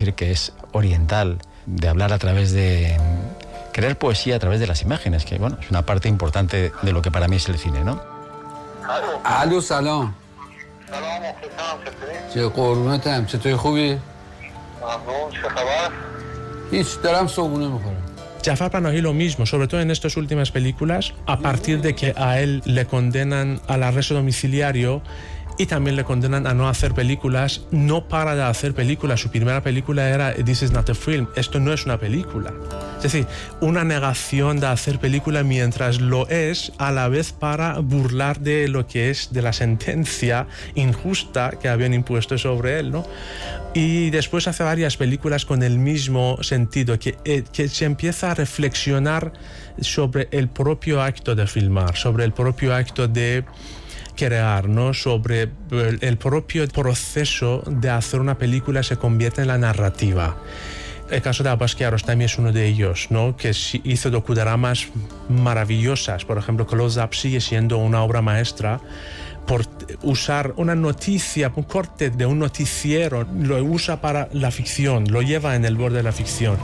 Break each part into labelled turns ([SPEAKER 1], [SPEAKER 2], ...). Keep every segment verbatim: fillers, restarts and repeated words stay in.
[SPEAKER 1] decir que es oriental, de hablar a través de... crear poesía a través de las imágenes, que bueno, es una parte importante de lo que para mí es el cine, ¿no?
[SPEAKER 2] الو سلام.
[SPEAKER 3] سلام مخلصم چطوری؟
[SPEAKER 2] چه قربونتم، چطوری خوبی؟
[SPEAKER 3] ممنون، چه خبر؟
[SPEAKER 2] هیچ، دارم صبحونه میخورم.
[SPEAKER 4] Jafar Panahi lo mismo, sobre todo en estas últimas películas, a partir de que a él le condenan al arresto domiciliario y también le condenan a no hacer películas, no para de hacer películas. Su primera película era This is not a film, esto no es una película. Es decir, una negación de hacer película mientras lo es, a la vez para burlar de lo que es de la sentencia injusta que habían impuesto sobre él, ¿no? Y después hace varias películas con el mismo sentido, que, eh, que se empieza a reflexionar sobre el propio acto de filmar, sobre el propio acto de crear, ¿no? Sobre el, el propio proceso de hacer una película se convierte en la narrativa. El caso de Abbas Kiarostami es uno de ellos, ¿no? Que hizo docudramas maravillosas. Por ejemplo, Close Up sigue siendo una obra maestra por usar una noticia, un corte de un noticiero, lo usa para la ficción, lo lleva en el borde de la ficción.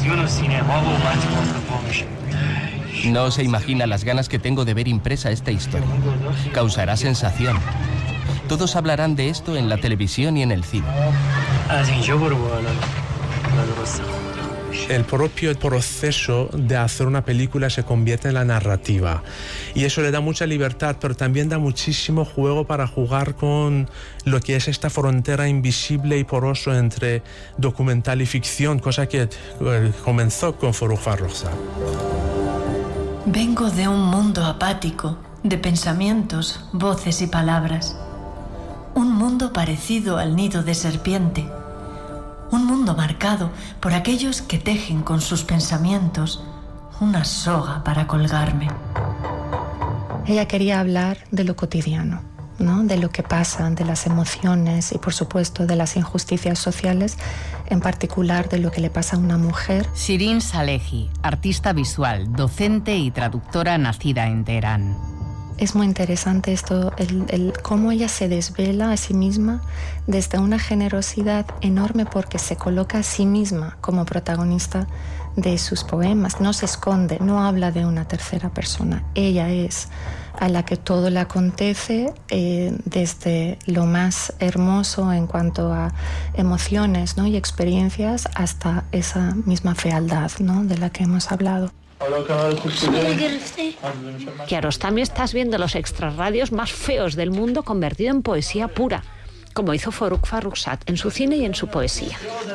[SPEAKER 5] No se imagina las ganas que tengo de ver impresa esta historia. Causará sensación. Todos hablarán de esto en la televisión y en el cine.
[SPEAKER 4] El propio proceso de hacer una película se convierte en la narrativa y eso le da mucha libertad, pero también da muchísimo juego para jugar con lo que es esta frontera invisible y poroso entre documental y ficción, cosa que eh, comenzó con Farrokh Farrokhzad.
[SPEAKER 6] Vengo de un mundo apático, de pensamientos, voces y palabras. Un mundo parecido al nido de serpiente. Un mundo marcado por aquellos que tejen con sus pensamientos una soga para colgarme.
[SPEAKER 7] Ella quería hablar de lo cotidiano, ¿no? De lo que pasa, de las emociones y, por supuesto, de las injusticias sociales, en particular de lo que le pasa a una mujer.
[SPEAKER 8] Shirin Salehi, artista visual, docente y traductora nacida en Teherán.
[SPEAKER 7] Es muy interesante esto, el, el, cómo ella se desvela a sí misma desde una generosidad enorme porque se coloca a sí misma como protagonista de sus poemas. No se esconde, no habla de una tercera persona. Ella es a la que todo le acontece, eh, desde lo más hermoso en cuanto a emociones, ¿no? y experiencias hasta esa misma fealdad, ¿no? de la que hemos hablado.
[SPEAKER 9] Kiarostami, estás viendo los extrarradios más feos del mundo convertido en poesía pura, como hizo Farrokh Farrokhzad en su cine y en su poesía.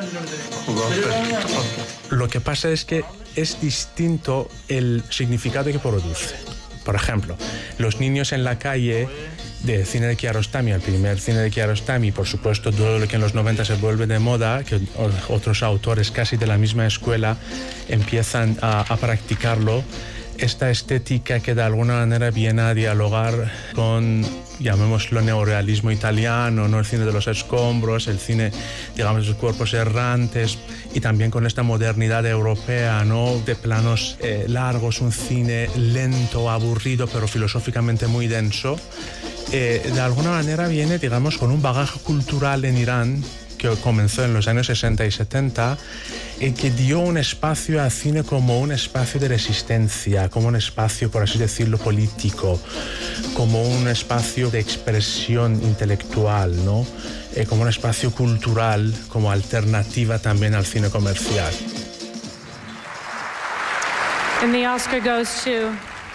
[SPEAKER 4] Lo que pasa es que es distinto el significado que produce. Por ejemplo, los niños en la calle del cine de Kiarostami, el primer cine de Kiarostami, por supuesto todo lo que en los noventa se vuelve de moda, que otros autores casi de la misma escuela empiezan a, a practicarlo, esta estética que de alguna manera viene a dialogar con, llamémoslo, neorealismo italiano, ¿no? El cine de los escombros, el cine, digamos, de los cuerpos errantes, y también con esta modernidad europea, ¿no? De planos eh, largos, un cine lento, aburrido, pero filosóficamente muy denso. Eh, de alguna manera viene, digamos, con un bagaje cultural en Irán que comenzó en los años sesenta y setenta, y que dio un espacio al cine como un espacio de resistencia, como un espacio, por así decirlo, político, como un espacio de expresión intelectual, ¿no? Eh, como un espacio cultural, como alternativa también al cine comercial.
[SPEAKER 10] And the Oscar goes to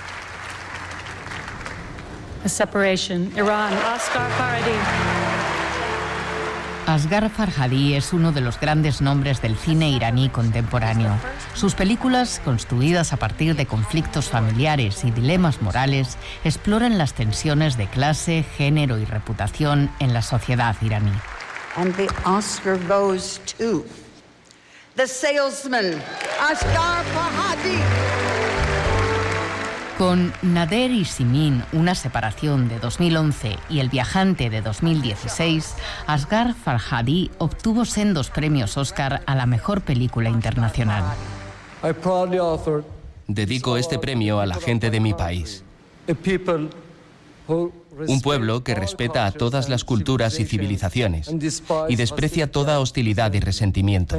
[SPEAKER 10] A Separation, Iran, Asghar Farhadi.
[SPEAKER 8] Asghar Farhadi es uno de los grandes nombres del cine iraní contemporáneo. Sus películas, construidas a partir de conflictos familiares y dilemas morales, exploran las tensiones de clase, género y reputación en la sociedad iraní.
[SPEAKER 11] And the Oscar goes to The Salesman, Asghar Farhadi.
[SPEAKER 8] Con Nader y Simin, una separación de dos mil once, y El viajante de dos mil dieciséis, Asghar Farhadi obtuvo sendos premios Oscar a la mejor película internacional.
[SPEAKER 5] Dedico este premio a la gente de mi país. Un pueblo que respeta a todas las culturas y civilizaciones y desprecia toda hostilidad y resentimiento.